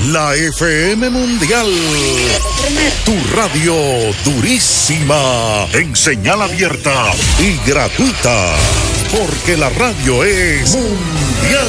La FM Mundial. Tu radio durísima. En señal abierta y gratuita. Porque la radio es mundial.